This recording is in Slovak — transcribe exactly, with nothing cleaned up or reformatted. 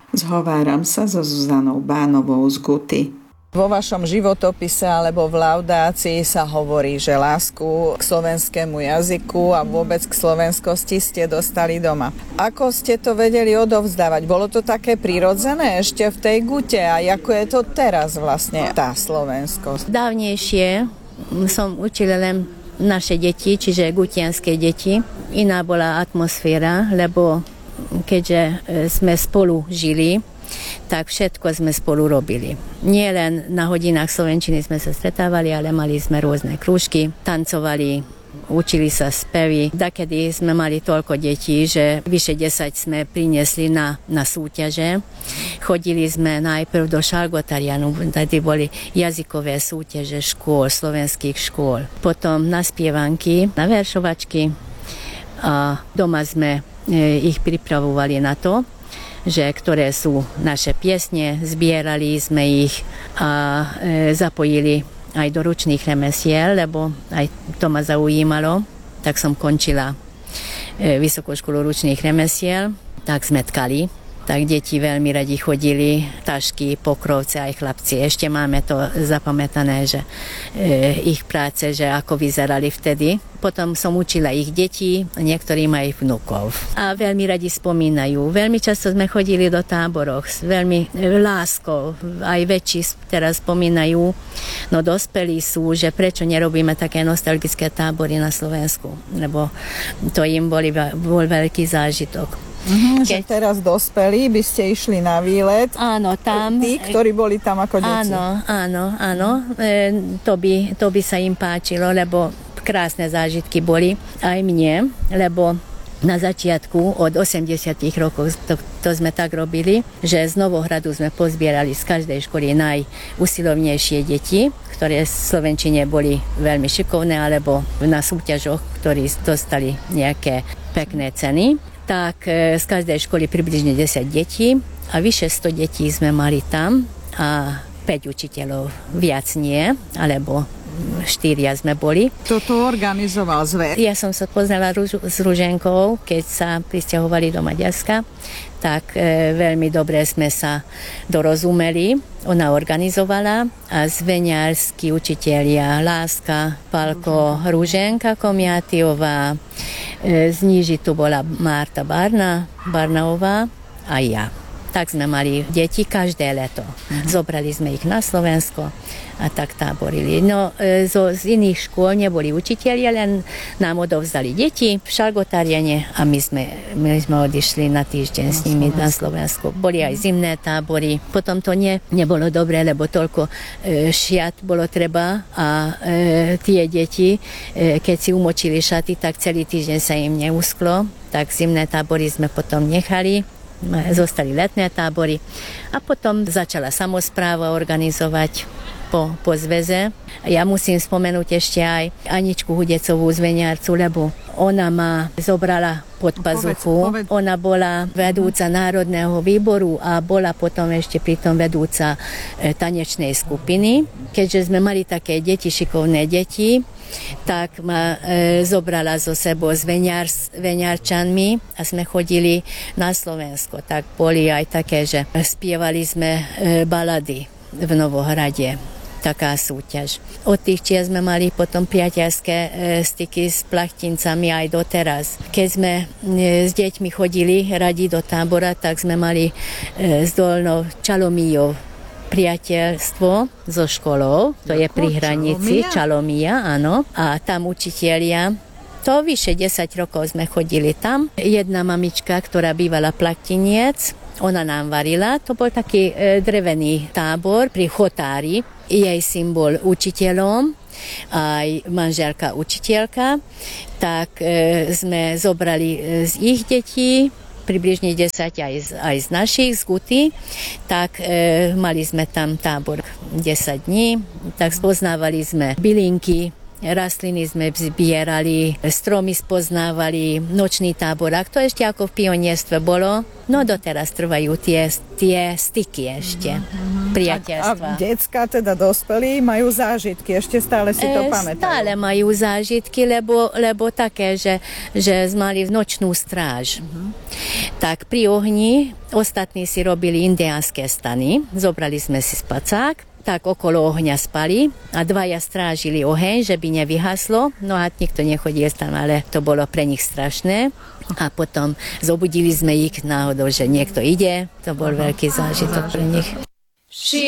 Zhováram sa so Zuzanou Bánovou z Guty. Vo vašom životopise alebo v laudácii sa hovorí, že lásku k slovenskému jazyku a vôbec k slovenskosti ste dostali doma. Ako ste to vedeli odovzdávať? Bolo to také prirodzené ešte v tej Gute? A ako je to teraz vlastne tá slovenskosť? Dávnejšie som učila len naše deti, čiže gutianské deti. Iná bola atmosféra, lebo keďže sme spolu žili, tak všetko sme spolu robili. Nie len na hodinách slovenčiny sme sa stretávali, ale mali sme rôzne krúžky, tancovali, učili sa spevy. Dakedy sme mali toľko detí, že vyše desať sme priniesli na, na súťaže. Chodili sme najprv do Šalgotarianu, tady boli jazykové súťaže škôl, slovenských škôl. Potom na spievanky, na veršovačky a doma sme e, ich pripravovali na to, že ktoré sú naše piesne, zbierali sme ich a e, zapojili aj do ručných remesiel, lebo aj to ma zaujímalo. Tak som končila e, Vysokú školu ručných remesiel, tak sme tkali. Tak deti veľmi radi chodili, tašky, pokrovce, aj chlapci. Ešte máme to zapamätané, že e, ich práce, že ako vyzerali vtedy. Potom som učila ich detí, niektorí majú vnukov. A veľmi radi spomínajú. Veľmi často sme chodili do táborov, veľmi láskou. Aj väčší teraz spomínajú. No dospelí sú, že prečo nerobíme také nostalgické tábory na Slovensku. Lebo to im boli, bol veľký zážitok. Mm-hmm, Keď... Že teraz dospelí by ste išli na výlet. Áno, tam. Tí, ktorí boli tam ako deti. Áno, áno, áno. E, to, by, to by sa im páčilo, lebo krásne zážitky boli aj mne, lebo na začiatku od osemdesiatych rokov to, to sme tak robili, že z Novohradu sme pozbierali z každej školy najusilovnejšie deti, ktoré v slovenčine boli veľmi šikovné, alebo na súťažoch, ktorí dostali nejaké pekné ceny. Tak z každej školy približne desať detí a vyše sto detí sme mali tam a päť učiteľov, viac nie, alebo štyria sme boli. Toto organizoval zväz. Ja som sa poznala Ruž- s Ruženkou, keď sa prisťahovali do Maďarska, tak e, veľmi dobre sme sa dorozumeli. Ona organizovala a zveňarskí učitelia Láska, Palko, Ruženka Komiatiová, e, z Nížitu bola Marta Barna, Barnaová a ja. Tak sme mali deti každé leto. Uh-huh. Zobrali sme ich na Slovensko a tak táborili. No, zo, z iných škôl neboli učitelia, len nám odovzdali deti v Šalgotariane a my sme, my sme odišli na týždeň s nimi na Slovensku. Boli aj zimné tábory. Potom to nie, nebolo dobré, lebo toľko e, šiat bolo treba a e, tie deti, e, keď si umočili šaty, tak celý týždeň sa im neusklo. Tak zimné tábory sme potom nechali. Zostali letné tábory a potom začala samospráva organizovať po, po zväze. Ja musím spomenúť ešte aj Aničku Hudecovú z Veniarcu, lebo ona ma zobrala pod pazuchu. Povedz, povedz. Ona bola vedúca Národného výboru a bola potom ešte pritom vedúca e, tanečnej skupiny. Keďže sme mali také deti, šikovné deti, tak ma e, zobrala zo sebou s Veniar, Veniarčanmi a sme chodili na Slovensko. Tak boli aj také, že spievali sme e, balady v Novohrade. Taká súťaž. Od tých čias sme mali potom priateľské e, styky s Plachtincami aj doteraz. Keď sme e, s deťmi chodili radi do tábora, tak sme mali e, s Dolnou Čalomíjou priateľstvo so školou, to je pri hranici, Čalomia, áno. A tam učitelia, to vyše desať rokov sme chodili tam. Jedna mamička, ktorá bývala Plachtiniec, ona nám varila, to bol taký e, drevený tábor pri Chotári. Jej syn bol učiteľom, aj manželka učiteľka, tak e, sme zobrali e, z ich detí, približne desať aj z, aj z našich, z Guty, tak e, mali sme tam tábor desať dní, tak spoznávali sme bylinky, rastliny sme zbierali, stromy spoznávali, nočný táborák, to ešte ako v pionierstve bolo, no doteraz trvajú tie, tie styky ešte. Mm-hmm. priateľstva. A decka, teda dospelí, majú zážitky, ešte stále si to e, pamätajú. Stále majú zážitky, lebo, lebo také, že, že mali nočnú stráž. Uh-huh. Tak pri ohni ostatní si robili indiánske stany, zobrali sme si spacák, tak okolo ohňa spali a dvaja strážili oheň, že by nevyhaslo. No a nikto nechodil tam, ale to bolo pre nich strašné. A potom zobudili sme ich náhodou, že niekto ide. To bol veľký zážitok pre nich.